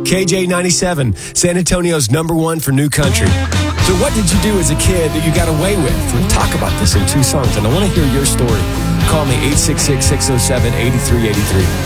KJ97, San Antonio's #1 for new country. So what did you do as a kid that you got away with? We'll talk about this in 2 songs, and I want to hear your story. Call me 866-607-8383.